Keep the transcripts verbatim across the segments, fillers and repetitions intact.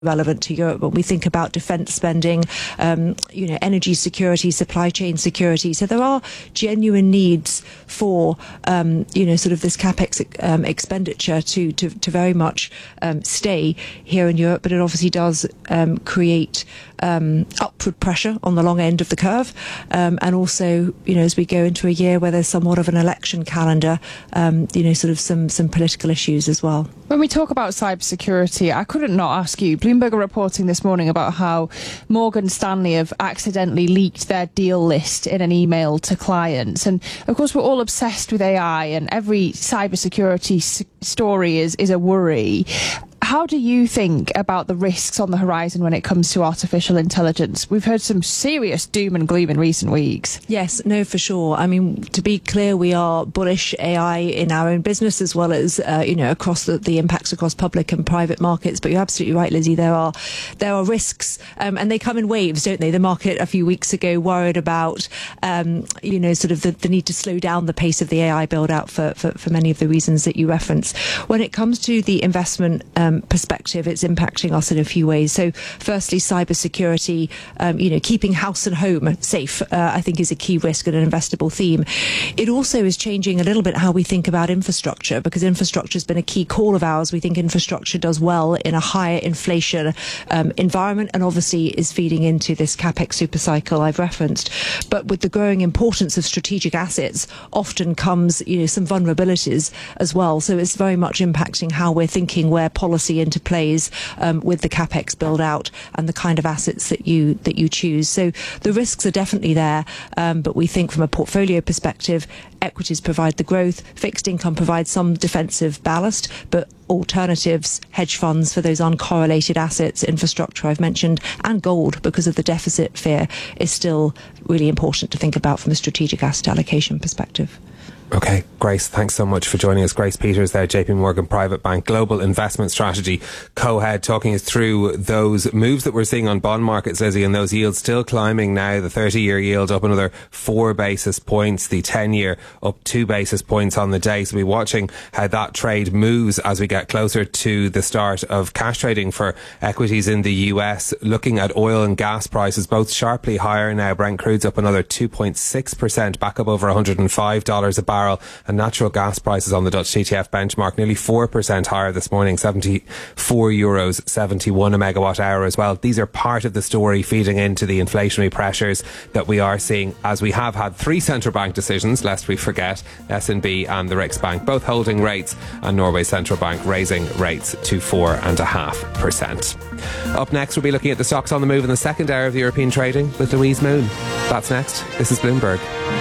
relevant to Europe when we think about defence spending, um, you know, energy security, supply chain security. So there are genuine needs for, um, you know, sort of this capex um, expenditure to, to, to very much um, stay here in Europe, but it obviously does um, create um, upward pressure on the long end of the curve. Um, and also, you know, as we go into a year where there's somewhat of an election calendar, um, you know, sort of some, some political issues as well. When we talk about cybersecurity, I couldn't not ask you, Bloomberg are reporting this morning about how Morgan Stanley have accidentally leaked their deal list in an email to clients. And of course, we're all obsessed with A I, and every cybersecurity s- story is, is a worry. How do you think about the risks on the horizon when it comes to artificial intelligence? We've heard some serious doom and gloom in recent weeks. Yes, no, for sure. I mean, to be clear, we are bullish A I in our own business as well as, uh, you know, across the, the impacts across public and private markets. But you're absolutely right, Lizzie. There are there are risks, um, and they come in waves, don't they? The market a few weeks ago worried about, um, you know, sort of the, the need to slow down the pace of the A I build out for, for, for many of the reasons that you reference. When it comes to the investment um, perspective, it's impacting us in a few ways. So firstly, cybersecurity, um, you know, keeping house and home safe, uh, I think is a key risk and an investable theme. It also is changing a little bit how we think about infrastructure, because infrastructure has been a key call of ours. We think infrastructure does well in a higher inflation um, environment, and obviously is feeding into this capex super cycle I've referenced. But with the growing importance of strategic assets, often comes, you know, some vulnerabilities as well. So it's very much impacting how we're thinking where policy interplays um, with the capex build out and the kind of assets that you that you choose. So the risks are definitely there, um, but we think from a portfolio perspective, equities provide the growth, fixed income provides some defensive ballast, but alternatives, hedge funds for those uncorrelated assets, infrastructure I've mentioned, and gold, because of the deficit fear, is still really important to think about from a strategic asset allocation perspective. Okay, Grace, thanks so much for joining us. Grace Peters there, J P Morgan Private Bank Global Investment Strategy Co-Head, talking us through those moves that we're seeing on bond markets, Lizzie, and those yields still climbing now. The thirty-year yield up another four basis points, the ten-year up two basis points on the day. So we'll be watching how that trade moves as we get closer to the start of cash trading for equities in the U S. Looking at oil and gas prices, both sharply higher now. Brent crude's up another two point six percent, back up over one hundred five dollars a barrel. And natural gas prices on the Dutch T T F benchmark nearly four percent higher this morning, seventy-four euros seventy-one a megawatt hour as well. These are part of the story feeding into the inflationary pressures that we are seeing, as we have had three central bank decisions, lest we forget, S N B and the Riksbank, both holding rates, and Norway's central bank raising rates to four point five percent. Up next, we'll be looking at the stocks on the move in the second hour of the European trading with Louise Moon. That's next. This is Bloomberg.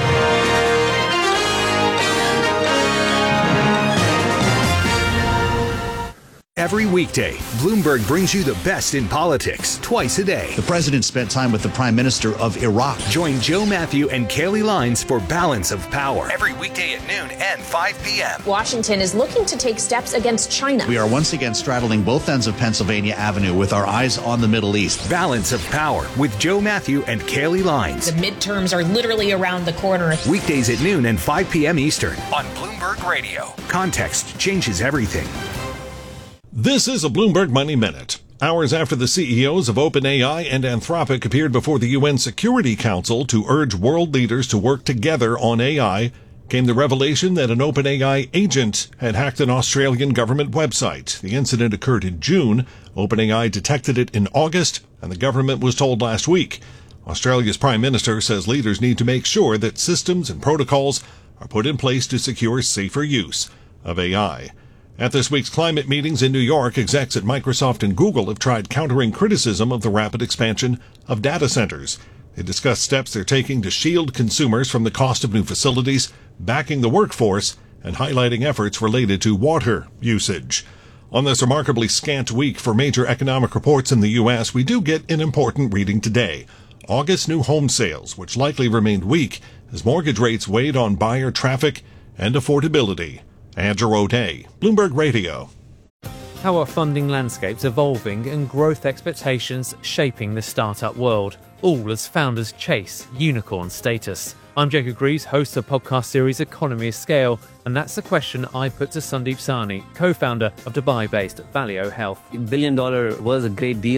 Every weekday, Bloomberg brings you the best in politics twice a day. The president spent time with the Prime Minister of Iraq. Join Joe Matthew and Kelly Lines for Balance of Power every weekday at noon and five p.m. Washington is looking to take steps against China. We are once again straddling both ends of Pennsylvania Avenue with our eyes on the Middle East. Balance of Power with Joe Matthew and Kelly Lines. The midterms are literally around the corner. Weekdays at noon and five p.m. Eastern on Bloomberg Radio. Context changes everything. This is a Bloomberg Money Minute. Hours after the C E Os of OpenAI and Anthropic appeared before the U N Security Council to urge world leaders to work together on A I, came the revelation that an OpenAI agent had hacked an Australian government website. The incident occurred in June. OpenAI detected it in August, and the government was told last week. Australia's Prime Minister says leaders need to make sure that systems and protocols are put in place to secure safer use of A I. At this week's climate meetings in New York, execs at Microsoft and Google have tried countering criticism of the rapid expansion of data centers. They discussed steps they're taking to shield consumers from the cost of new facilities, backing the workforce, and highlighting efforts related to water usage. On this remarkably scant week for major economic reports in the U S, we do get an important reading today. August new home sales, which likely remained weak as mortgage rates weighed on buyer traffic and affordability. Andrew O'Day, Bloomberg Radio. How are funding landscapes evolving and growth expectations shaping the startup world, all as founders chase unicorn status? I'm Jacob Greaves, host of the podcast series Economy of Scale, and that's the question I put to Sandeep Sahni, co-founder of Dubai-based Valio Health. Billion dollar was a great deal.